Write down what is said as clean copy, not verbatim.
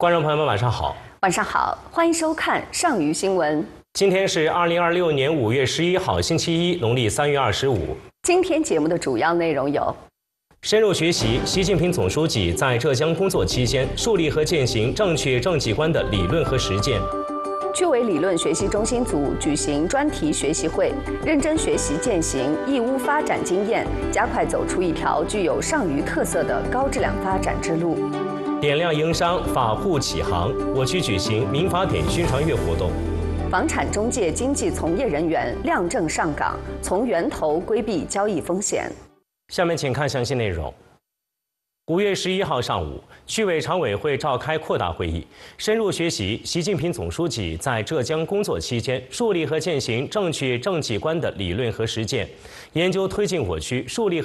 观众朋友们，晚上好。 晚上好，欢迎收看上虞新闻。 今天是2026年5月11号，星期一，农历3月25。 今天节目的主要内容有： 深入学习习近平总书记在浙江工作期间树立和践行正确政绩观的理论和实践； 趣味理论学习中心组举行专题学习会，认真学习践行义乌发展经验，加快走出一条具有上虞特色的高质量发展之路。 点亮营商法护启航，我区举行民法典宣传月活动。 房产中介经纪从业人员亮正上岗，从源头规避交易风险。 下面请看详细内容。5月11号上午，区委常委会召开扩大会议，深入学习习近平总书记在浙江工作期间树立和践行正确政绩观的理论和实践，研究推进我区树立